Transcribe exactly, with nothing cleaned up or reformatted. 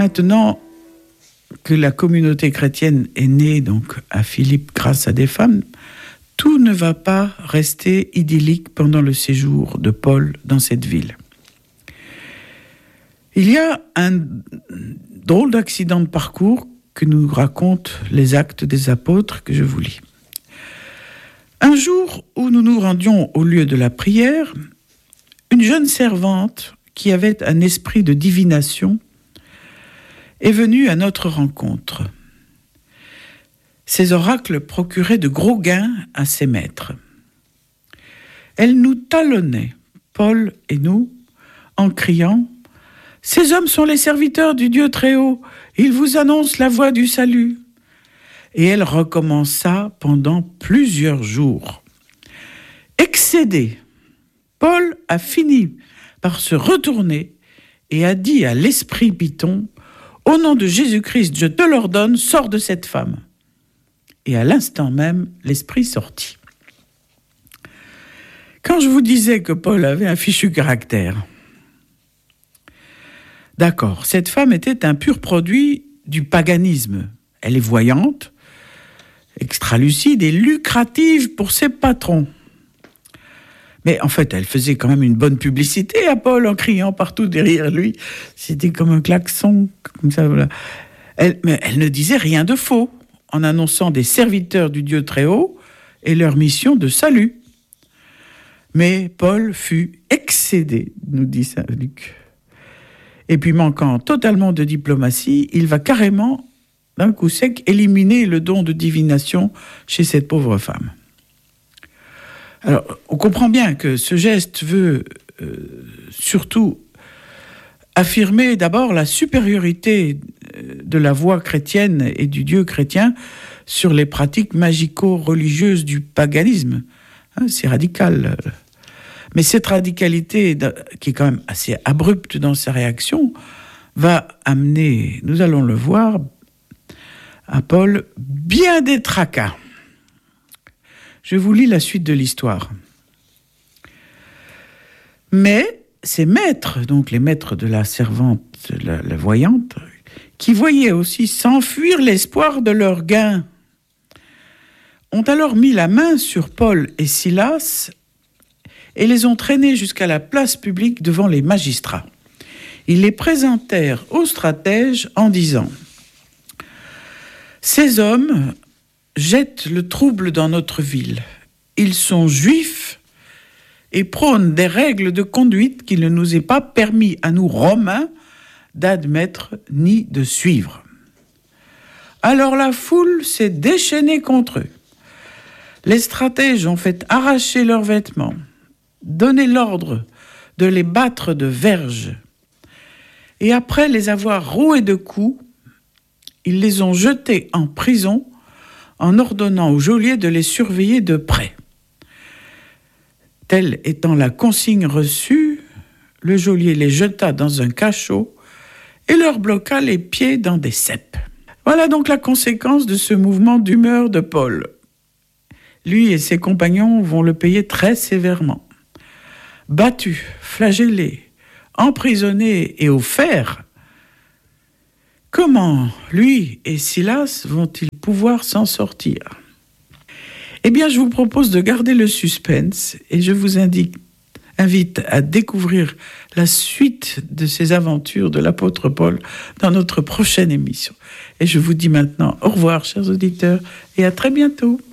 Maintenant que la communauté chrétienne est née donc à Philippe grâce à des femmes, tout ne va pas rester idyllique pendant le séjour de Paul dans cette ville. Il y a un drôle d'accident de parcours que nous racontent les Actes des Apôtres que je vous lis. Un jour où nous nous rendions au lieu de la prière, une jeune servante qui avait un esprit de divination est venue à notre rencontre. Ces oracles procuraient de gros gains à ses maîtres. Elle nous talonnait, Paul et nous, en criant « Ces hommes sont les serviteurs du Dieu Très-Haut, ils vous annoncent la voie du salut !» Et elle recommença pendant plusieurs jours. Excédé, Paul a fini par se retourner et a dit à l'esprit python « Au nom de Jésus-Christ, je te l'ordonne, sors de cette femme !» Et à l'instant même, l'esprit sortit. Quand je vous disais que Paul avait un fichu caractère, d'accord, cette femme était un pur produit du paganisme. Elle est voyante, extra-lucide et lucrative pour ses patrons. Mais en fait, elle faisait quand même une bonne publicité à Paul en criant partout derrière lui. C'était comme un klaxon, comme ça. Voilà. Elle, mais elle ne disait rien de faux en annonçant des serviteurs du Dieu Très-Haut et leur mission de salut. Mais Paul fut excédé, nous dit saint Luc. Et puis, manquant totalement de diplomatie, il va carrément, d'un coup sec, éliminer le don de divination chez cette pauvre femme. Alors, on comprend bien que ce geste veut euh, surtout affirmer d'abord la supériorité de la voie chrétienne et du Dieu chrétien sur les pratiques magico-religieuses du paganisme. Hein, c'est radical. Mais cette radicalité, qui est quand même assez abrupte dans sa réaction, va amener, nous allons le voir, à Paul bien des tracas. Je vous lis la suite de l'histoire. Mais ces maîtres, donc les maîtres de la servante, la, la voyante, qui voyaient aussi s'enfuir l'espoir de leur gain, ont alors mis la main sur Paul et Silas et les ont traînés jusqu'à la place publique devant les magistrats. Ils les présentèrent aux stratèges en disant « Ces hommes jettent le trouble dans notre ville. Ils sont juifs et prônent des règles de conduite qu'il ne nous est pas permis à nous Romains d'admettre ni de suivre. » Alors la foule s'est déchaînée contre eux. Les stratèges ont fait arracher leurs vêtements, donné l'ordre de les battre de verges. Et après les avoir roués de coups, ils les ont jetés en prison en ordonnant au geôlier de les surveiller de près. Telle étant la consigne reçue, le geôlier les jeta dans un cachot et leur bloqua les pieds dans des ceps. Voilà donc la conséquence de ce mouvement d'humeur de Paul. Lui et ses compagnons vont le payer très sévèrement. Battus, flagellés, emprisonnés et au fer, comment lui et Silas vont-ils pouvoir s'en sortir ? Eh bien, je vous propose de garder le suspense et je vous indique, invite à découvrir la suite de ces aventures de l'apôtre Paul dans notre prochaine émission. Et je vous dis maintenant au revoir, chers auditeurs, et à très bientôt.